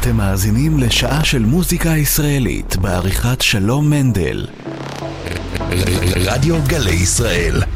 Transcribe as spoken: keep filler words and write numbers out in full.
אתם מאזינים לשעה של מוזיקה ישראלית בעריכת שלום מנדל. רדיו גלי ישראל.